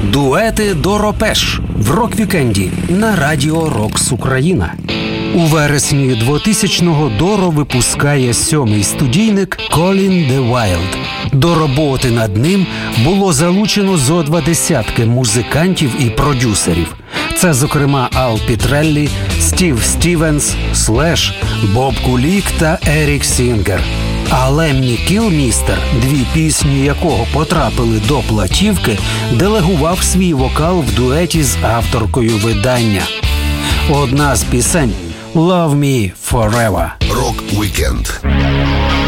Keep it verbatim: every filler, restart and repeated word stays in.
Дуети Доропеш в рок-вікенді на Радіо Рокс Україна. У вересні двохтисячного Доро випускає сьомий студійник «Calling the Wild». До роботи над ним було залучено зо два десятки музикантів і продюсерів. Це, зокрема, Ал Пітреллі, Стів Стівенс, Слеш, Боб Кулік та Ерік Сінгер. А Леммі Кілмістер, дві пісні якого потрапили до платівки, делегував свій вокал в дуеті з авторкою видання. Одна з пісень «Love Me Forever». Рок-вікенд.